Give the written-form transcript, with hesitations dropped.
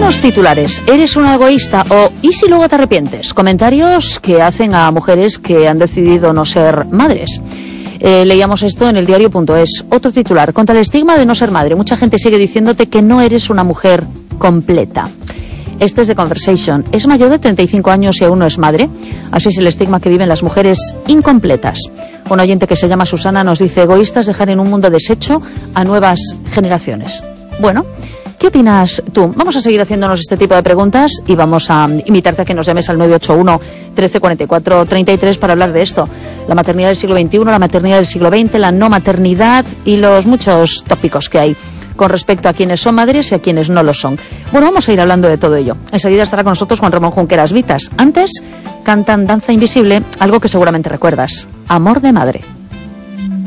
Tenemos titulares: ¿eres una egoísta? O ¿y si luego te arrepientes? Comentarios que hacen a mujeres que han decidido no ser madres. Leíamos esto en el diario.es. Otro titular: contra el estigma de no ser madre. Mucha gente sigue diciéndote que no eres una mujer completa. Este es de Conversation. ¿Es mayor de 35 años y aún no es madre? Así es el estigma que viven las mujeres incompletas. Un oyente que se llama Susana nos dice: egoístas dejar en un mundo deshecho a nuevas generaciones. Bueno, ¿qué opinas tú? Vamos a seguir haciéndonos este tipo de preguntas y vamos a invitarte a que nos llames al 981 13 44 33 para hablar de esto. La maternidad del siglo XXI, la maternidad del siglo XX, la no maternidad y los muchos tópicos que hay con respecto a quienes son madres y a quienes no lo son. Bueno, vamos a ir hablando de todo ello. Enseguida estará con nosotros Juan Ramón Junqueras Vitas. Antes, cantan Danza Invisible, algo que seguramente recuerdas: Amor de madre.